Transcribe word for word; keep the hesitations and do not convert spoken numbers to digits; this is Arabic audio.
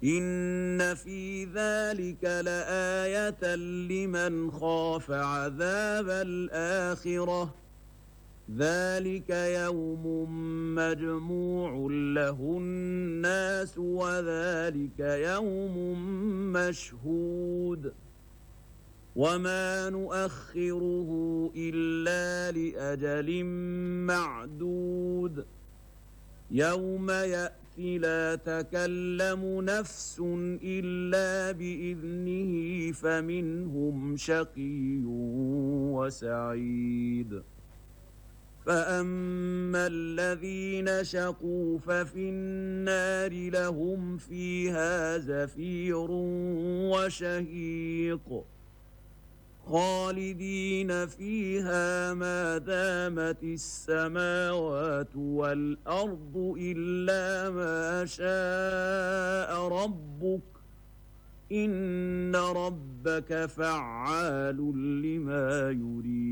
إن في ذلك لآية لمن خاف عذاب الآخرة ذلك يوم مجموع له الناس وذلك يوم مشهود وما نؤخره إلا لأجل معدود يوم يأتي لا تكلم نفس إلا بإذنه فمنهم شقي وسعيد فأما الذين شقوا ففي النار لهم فيها زفير وشهيق خالدين فيها ما دامت السماوات والأرض إلا ما شاء ربك إن ربك فعال لما يريد